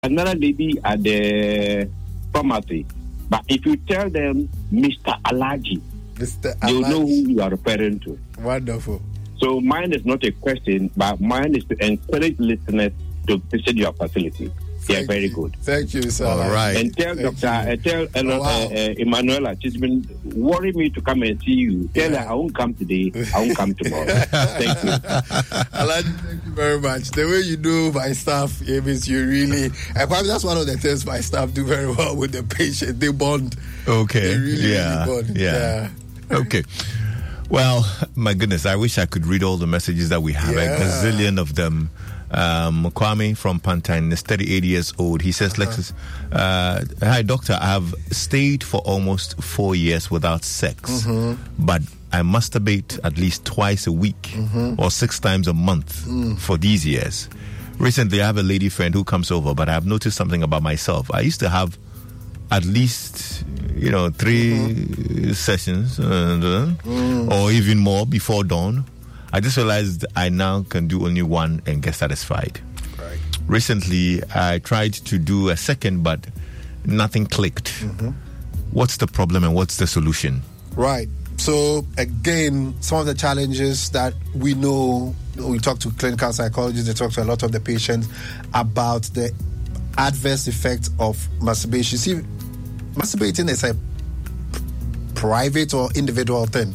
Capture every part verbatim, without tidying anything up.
another lady at the pharmacy. But if you tell them Mister Alaji, Mister Alaji, they'll know who you are referring to. Wonderful. So mine is not a question, but mine is to encourage listeners to visit your facility. They are very good. Thank you, sir. All right. And tell Thank Doctor uh, tell uh, oh, wow. uh, uh, Emanuela, she's been worrying me to come and see you. Tell Yeah. her I won't come today, I won't come tomorrow. Thank you. Alaji, thank you very much. The way you do my staff, it means you really, and probably that's one of the things my staff do very well with the patient. They bond. Okay. They really, yeah. really bond. Yeah. yeah. Okay. Well, my goodness, I wish I could read all the messages that we have, Yeah. a gazillion of them. Um, Kwame from Pantine is thirty-eight years old. He says, uh-huh. Lexus, uh, hi, doctor, I have stayed for almost four years without sex, mm-hmm. but I masturbate at least twice a week mm-hmm. or six times a month mm. for these years. Recently, I have a lady friend who comes over, but I have noticed something about myself. I used to have at least, you know, three mm-hmm. sessions uh, mm. or even more before dawn. I just realized I now can do only one and get satisfied. Right. Recently, I tried to do a second, but nothing clicked. Mm-hmm. What's the problem and what's the solution? Right. So, again, some of the challenges that we know, we talk to clinical psychologists, they talk to a lot of the patients about the adverse effects of masturbation. See, masturbating is a private or individual thing.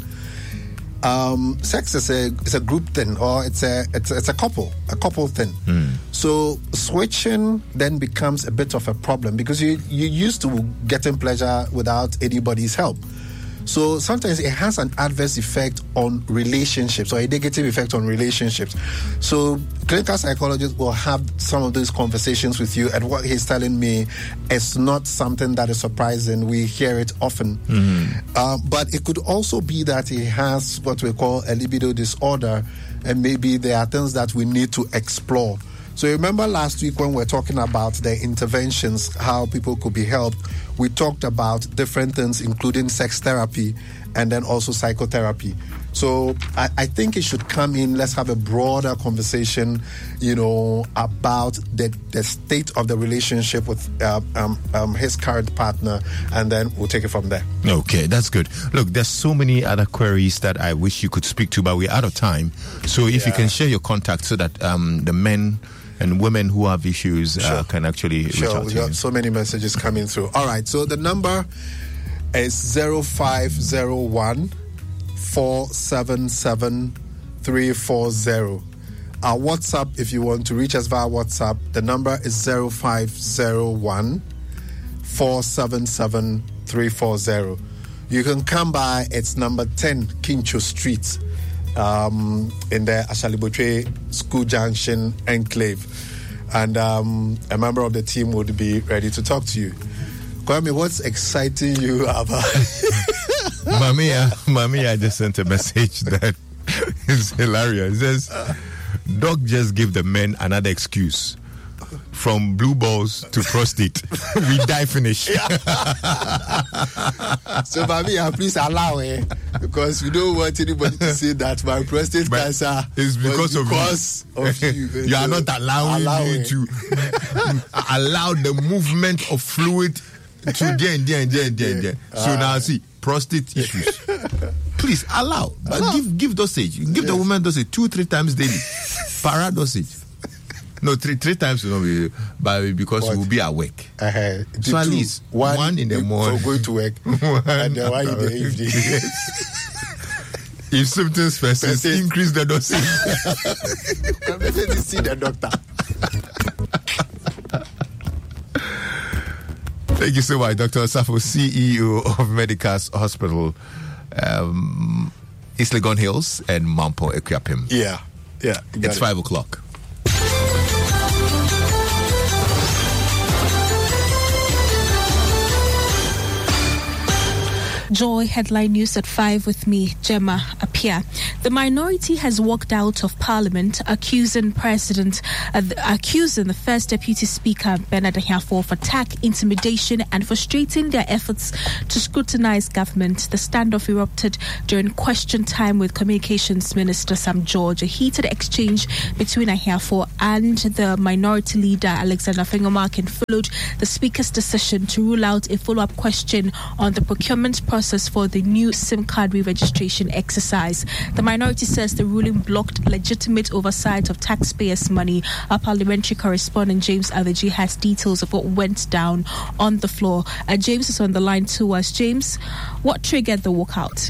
Um, sex is a is a group thing, or it's a it's, it's a couple a couple thing. Mm. So switching then becomes a bit of a problem because you you used to getting pleasure without anybody's help. So sometimes it has an adverse effect on relationships or a negative effect on relationships. So clinical psychologists will have some of those conversations with you, and what he's telling me is not something that is surprising. We hear it often. Mm-hmm. Uh, but it could also be that he has what we call a libido disorder, and maybe there are things that we need to explore. So remember last week when we were talking about the interventions, how people could be helped, we talked about different things, including sex therapy and then also psychotherapy. So I, I think it should come in. Let's have a broader conversation, you know, about the, the state of the relationship with uh, um, um, his current partner, and then we'll take it from there. Okay, that's good. Look, there's so many other queries that I wish you could speak to, but we're out of time. So if yeah. you can share your contact so that um, the men and women who have issues sure. uh, can actually sure. reach out we to got you. So many messages coming through. All right, so the number is zero five zero one four seven seven three four zero. Our WhatsApp, if you want to reach us via WhatsApp, the number is zero five zero one four seven seven three four zero. You can come by, it's number ten Kincho Street, Um, in the Ashalibotwe School Junction Enclave, and um, a member of the team would be ready to talk to you. Kwame, what's exciting you about? Mamia, Mamia just sent a message that is hilarious. It says, Doc just give the men another excuse. From blue balls to prostate, we die finish. So, Mamia, please allow it, because we don't want anybody to say that my prostate but cancer is because, because of, of you. You are not allowing allowing. me to allow the movement of fluid to there and there and there and there and there. So uh, now see, prostate issues. Please allow, but allow. give give dosage. Give yes. the woman dosage two, three times daily. Para dosage. No, three three times will not be, but because what? we'll be awake. Uh-huh. So two, at least one, one in the morning. For going to work. And then one in the evening. If symptoms persist, increase the dosage. I'm ready to see the doctor. Thank you so much, Doctor Osafo, C E O of Medicas Hospital, um, East Legon Hills and Mampo Equiapim. Yeah, yeah. It's it. five o'clock. Joy headline news at five with me, Gemma Apia. The minority has walked out of Parliament, accusing President, uh, accusing the First Deputy Speaker Bernard Ahiafo of attack, intimidation, and frustrating their efforts to scrutinize government. The standoff erupted during question time with Communications Minister Sam George. A heated exchange between Ahiafo and the minority leader Alexander Afenyo-Markin followed the Speaker's decision to rule out a follow-up question on the procurement process for the new SIM card re-registration exercise. The minority says the ruling blocked legitimate oversight of taxpayers' money. Our parliamentary correspondent James Aveji has details of what went down on the floor. Uh, James is on the line to us. James, what triggered the walkout?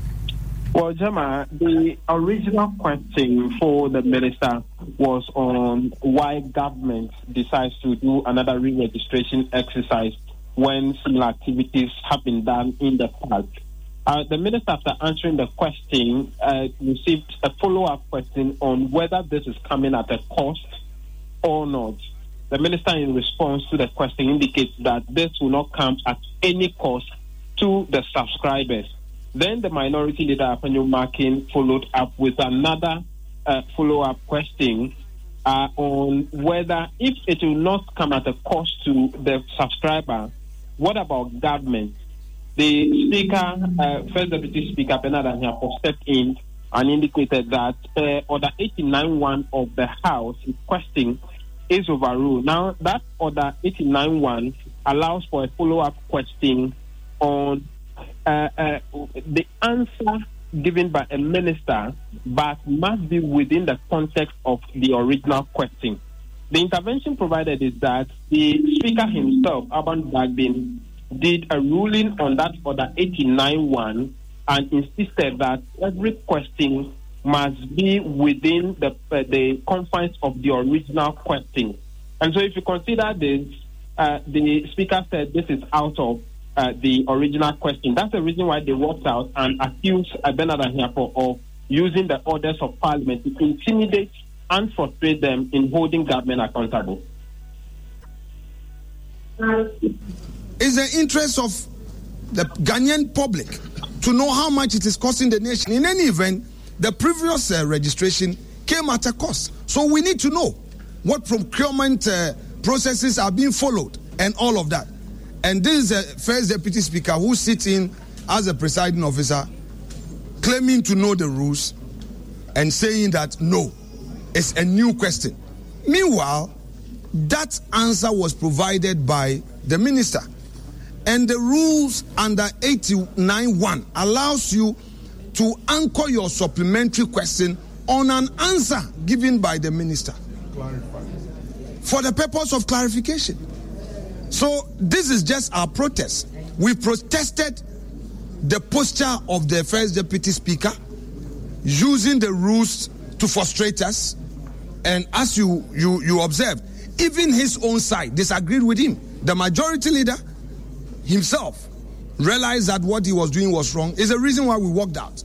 Well, Gemma, the original question for the minister was on why government decides to do another re-registration exercise when similar activities have been done in the past. Uh, the minister, after answering the question, uh, received a follow-up question on whether this is coming at a cost or not. The minister, in response to the question, indicates that this will not come at any cost to the subscribers. Then the minority leader, Afenyo-Markin, followed up with another uh, follow-up question uh, on whether, if it will not come at a cost to the subscriber, what about government? The Speaker, uh, First Deputy Speaker Bernard Ahiafo, stepped in and indicated that uh, Order eighty-nine one of the House in question is overruled. Now, that Order eighty-nine one allows for a follow-up question on uh, uh, the answer given by a minister, but must be within the context of the original question. The intervention provided is that the Speaker himself, Alban Bagbin, did a ruling on that Order eighty-nine one and insisted that every question must be within the uh, the confines of the original question. And so if you consider this, uh, the Speaker said this is out of uh, the original question. That's the reason why they walked out and accused uh, Bernard Ahiafo of using the orders of Parliament to intimidate and frustrate them in holding government accountable. It's the interest of the Ghanaian public to know how much it is costing the nation. In any event, the previous uh, registration came at a cost. So we need to know what procurement uh, processes are being followed and all of that. And this is the First Deputy Speaker who sits in as a presiding officer, claiming to know the rules and saying that no, it's a new question. Meanwhile, that answer was provided by the minister. And the rules under eighty-nine one allows you to anchor your supplementary question on an answer given by the minister for the purpose of clarification. So this is just our protest. We protested the posture of the First Deputy Speaker using the rules to frustrate us. And as you, you, you observed, even his own side disagreed with him. The majority leader himself realized that what he was doing was wrong. Is the reason why we walked out.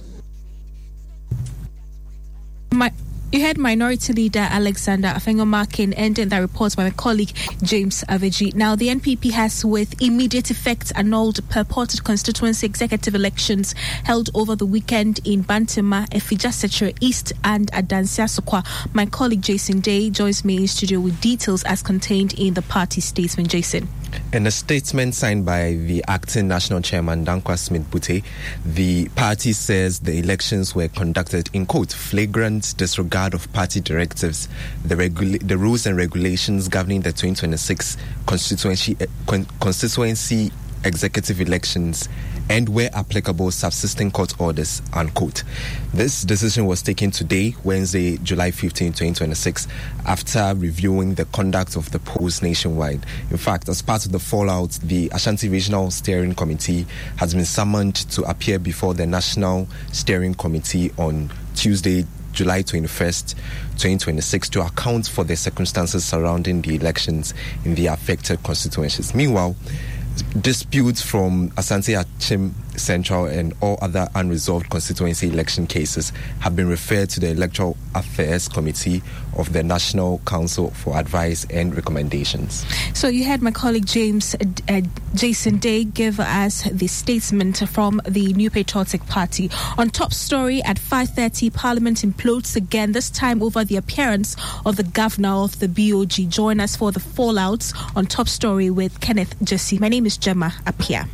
My, you heard Minority Leader Alexander Afenyo-Markin ending that report by my colleague James Aveji. Now, the N P P has, with immediate effect, annulled purported constituency executive elections held over the weekend in Bantama, Efija Sector East, and Adansia Sokwa. My colleague Jason Day joins me in studio with details as contained in the party statement. Jason. In a statement signed by the acting national chairman, Dankwa Smith-Bute, the party says the elections were conducted in, quote, flagrant disregard of party directives, the, regula- the rules and regulations governing the twenty twenty-six constituency, uh, con- constituency executive elections, and where applicable, subsisting court orders, unquote. This decision was taken today, Wednesday, July fifteenth, twenty twenty-six, after reviewing the conduct of the polls nationwide. In fact, as part of the fallout, the Ashanti Regional Steering Committee has been summoned to appear before the National Steering Committee on Tuesday, July twenty-first, twenty twenty-six, to account for the circumstances surrounding the elections in the affected constituencies. Meanwhile, disputes from Asante Achim Central and all other unresolved constituency election cases have been referred to the Electoral Affairs Committee of the National Council for advice and recommendations. So you had my colleague James uh, Jason Day give us the statement from the New Patriotic Party. On Top Story at five thirty, Parliament implodes again, this time over the appearance of the governor of the B O G. Join us for the fallouts on Top Story with Kenneth Jesse. My name is Gemma Apia.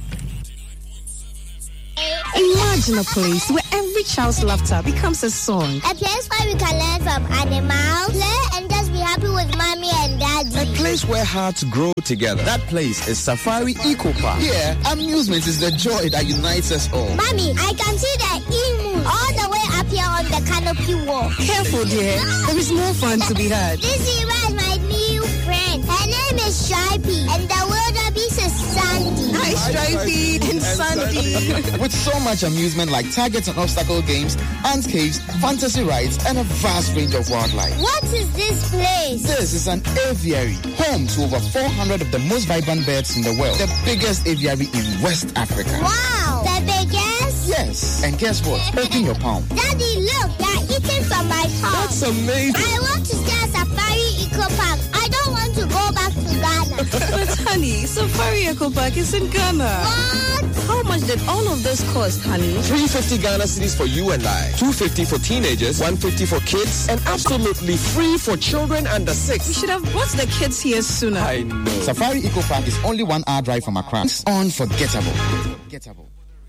Imagine a place where every child's laughter becomes a song. A place where we can learn from animals, play and just be happy with mommy and daddy. A place where hearts grow together. That place is Safari Eco Park. Here, amusement is the joy that unites us all. Mommy, I can see the emu all the way up here on the canopy wall. Careful, dear. There is more fun to be had. This zebra is my new friend. Her name is Stripey, and the wildebeest is Sandy. Hi, Stripey and, and Sandy. With so much amusement like targets and obstacle games, ant caves, fantasy rides, and a vast range of wildlife. What is this place? This is an aviary, home to over four hundred of the most vibrant birds in the world. The biggest aviary in West Africa. Wow, the biggest? Yes. And guess what? Open your palm. Daddy, look, they're eating from my palm. That's amazing. I want to stay at Safari Eco Park. I don't want to go back to Ghana. But honey, Safari Eco Park is in Ghana. What? How much did all of this cost, honey? three hundred fifty Ghana cedis for you and I, two hundred fifty for teenagers, one hundred fifty for kids, and absolutely free for children under six. We should have brought the kids here sooner. I know. Safari Eco Park is only one hour drive from Accra. It's unforgettable. Unforgettable.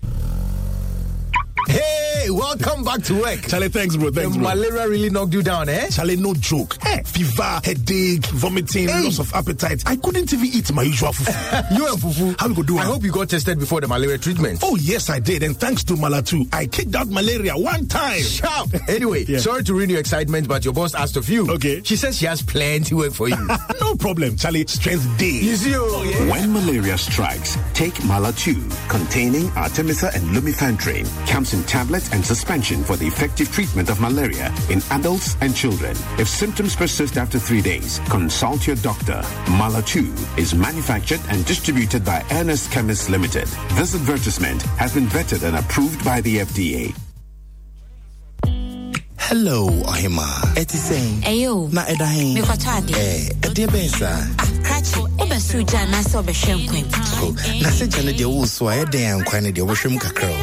Hey, welcome back to work. Charlie, thanks, bro. Thanks, the bro. Malaria really knocked you down, eh? Charlie, no joke. Hey, fever, headache, vomiting, hey. Loss of appetite. I couldn't even eat my usual fufu. You and fufu? How we go do it? I hope you got tested before the malaria treatment. Oh, yes, I did. And thanks to Malatu, I kicked out malaria one time. Sharp. Anyway, yeah. Sorry to ruin your excitement, but your boss asked of you. Okay. She says she has plenty work for you. No problem, Charlie. Strength day. You see, oh, yeah. When malaria strikes, take Malatu, containing Artemether and Lumefantrine. Comes in tablets and suspension for the effective treatment of malaria in adults and children. If symptoms persist after three days, consult your doctor. Malatu is manufactured and distributed by Ernest Chemists Limited. This advertisement has been vetted and approved by the F D A. Hello, Ohima. Eti saying, Ayo, na edahin. Me kwatade. Eh, edi bensa. Kachi, obesuja na so be hwem kwem. Na se jane de wo so ayede an kwan de wo hwem kakra.